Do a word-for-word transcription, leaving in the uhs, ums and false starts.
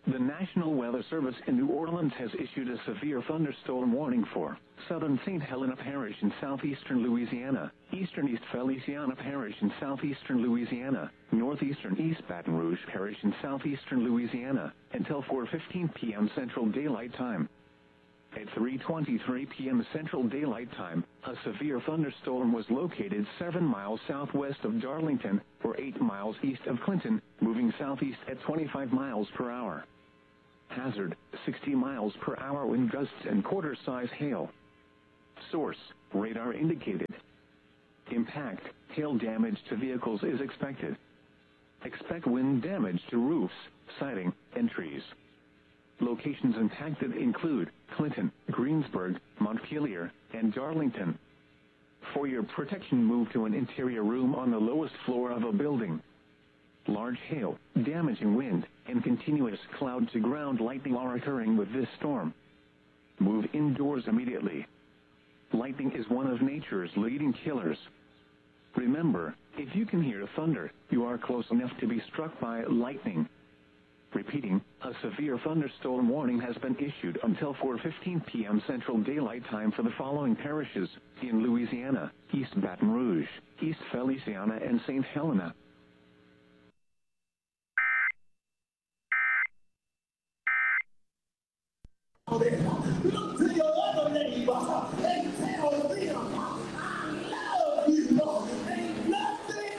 The National Weather Service in New Orleans has issued a severe thunderstorm warning for southern Saint Helena Parish in southeastern Louisiana, eastern East Feliciana Parish in southeastern Louisiana, northeastern East Baton Rouge Parish in southeastern Louisiana, until four fifteen p m Central Daylight Time. At three twenty-three p m Central Daylight Time, a severe thunderstorm was located seven miles southwest of Darlington, or eight miles east of Clinton, moving southeast at twenty-five miles per hour. Hazard, sixty miles per hour wind gusts and quarter-size hail. Source, radar indicated. Impact, hail damage to vehicles is expected. Expect wind damage to roofs, siding, and trees. Locations impacted include Clinton, Greensburg, Montpelier, and Darlington. For your protection, move to an interior room on the lowest floor of a building. Large hail, damaging wind, and continuous cloud-to-ground lightning are occurring with this storm. Move indoors immediately. Lightning is one of nature's leading killers. Remember, if you can hear thunder, you are close enough to be struck by lightning. Repeating, a severe thunderstorm warning has been issued until four fifteen p m Central Daylight Time for the following parishes in Louisiana: East Baton Rouge, East Feliciana, and Saint Helena.